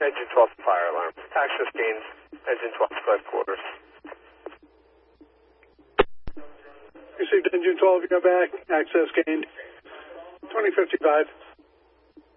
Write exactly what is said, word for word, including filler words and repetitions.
Engine twelve fire alarm. Access gains, engine twelve five quarters. Received engine twelve, you're back. Access gained. twenty fifty-five.